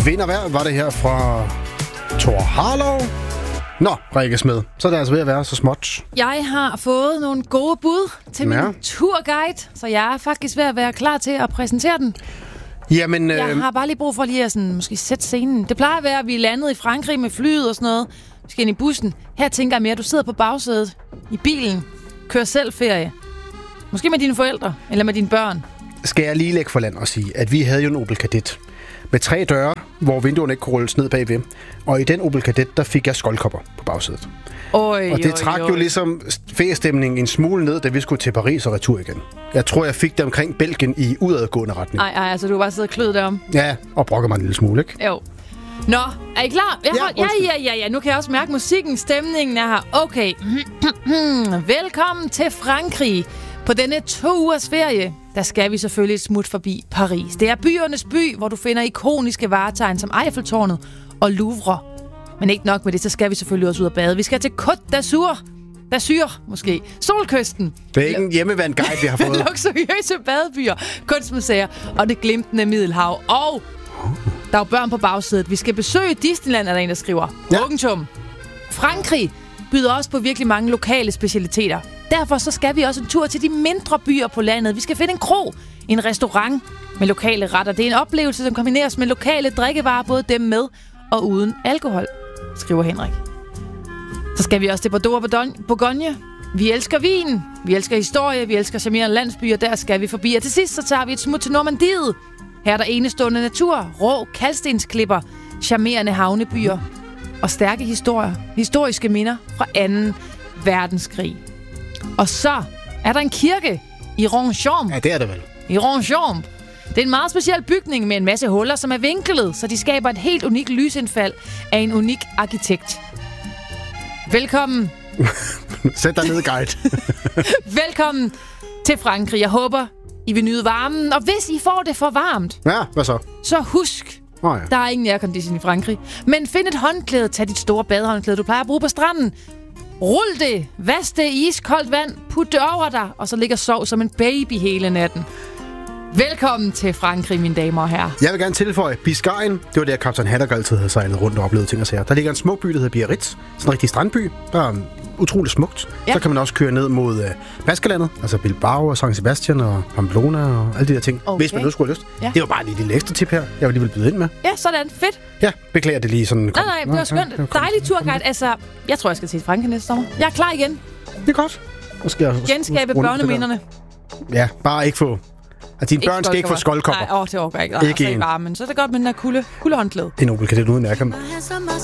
Vind og vejr var det her fra Thor Harlow. Nå, Rikke Smed, så er det altså ved at være så småt. Jeg har fået nogle gode bud til min turguide, så jeg er faktisk ved at være klar til at præsentere den. Jamen, jeg har bare lige brug for lige at sådan, måske sætte scenen. Det plejer at være, at vi er landet i Frankrig med flyet og sådan noget. Vi skal ind i bussen. Her tænker jeg mere, at du sidder på bagsædet i bilen, kører selv ferie. Måske med dine forældre, eller med dine børn. Skal jeg lige lægge for land og sige, at vi havde jo en Opel Kadett med 3 døre, hvor vinduerne ikke kunne rulles ned bagved. Og i den Opel Kadett, der fik jeg skoldkopper på bagsædet. Og det trak jo ligesom feriestemningen en smule ned, da vi skulle til Paris og retur igen. Jeg tror, jeg fik det omkring Belgien i udadgående retning. Ej, altså du har bare siddet og kløet derom. Ja, og brokker mig en lille smule, ikke? Jo. Nå, er I klar? Ja. Nu kan jeg også mærke musikken, stemningen er her. Okay. Velkommen til Frankrig. På denne 2 ugers ferie, der skal vi selvfølgelig et smut forbi Paris. Det er byernes by, hvor du finder ikoniske varetegn som Eiffeltårnet og Louvre. Men ikke nok med det, så skal vi selvfølgelig også ud og bade. Vi skal til Côte d'Azur, måske. Solkysten. Det er ikke en hjemmeværende guide, vi har fået. Luksuriøse badebyer, kunstmuseer og det glimtende Middelhav. Og der er jo børn på bagsædet. Vi skal besøge Disneyland, er der en, der skriver. Punktum. Frankrig byder også på virkelig mange lokale specialiteter. Derfor så skal vi også en tur til de mindre byer på landet. Vi skal finde en kro, en restaurant med lokale retter. Det er en oplevelse, som kombineres med lokale drikkevarer, både dem med og uden alkohol, skriver Henrik. Så skal vi også til Bordeaux og Bourgogne. Vi elsker vin, vi elsker historie, vi elsker charmerende landsbyer. Der skal vi forbi. Og til sidst så tager vi et smut til Normandiet. Her er der enestående natur, rå kalkstensklipper, charmerende havnebyer og stærke historiske minder fra 2. verdenskrig. Og så er der en kirke i Ronchamp. Ja, det er det vel. I Ronchamp. Det er en meget speciel bygning med en masse huller, som er vinklet, så de skaber et helt unikt lysindfald af en unik arkitekt. Velkommen. Sæt dig ned, guide. Velkommen til Frankrig. Jeg håber, I vil nyde varmen. Og hvis I får det for varmt, hvad så? Så husk, der er ingen aircondition i Frankrig. Men find et håndklæde. Tag dit store badehåndklæde, du plejer at bruge på stranden. Rul det, vask det i iskoldt vand, put det over dig, og så ligger sov som en baby hele natten. Velkommen til Frankrig, mine damer og herrer. Jeg vil gerne tilføje Biscayen. Det var der, Kaptajn Haddock altid havde sejlet rundt og oplevet ting og sager. Der ligger en smuk by, der hedder Biarritz. Sådan en rigtig strandby. Der er utroligt smukt. Ja. Så kan man også køre ned mod Baskerlandet, altså Bilbao og San Sebastian og Pamplona og alle de der ting. Okay. Hvis man nu skulle have lyst. Ja. Det var bare lige et lille ekstra tip her, jeg vil alligevel byde ind med. Ja, sådan. Fedt. Ja, beklager det lige sådan. Nej, det var skønt. Dejlig turguide. Altså, jeg tror, jeg skal til Frankrig næste sommer. Jeg er klar igen. Det er godt. Genskabe børneminderne. Ja, bare ikke få... At dine børn skal ikke få skoldkopper. Nej, det overgår ikke. Ikke en. Varmen. Så er det godt med den der kuldehåndklæde. En Opel Kadett uden aircon.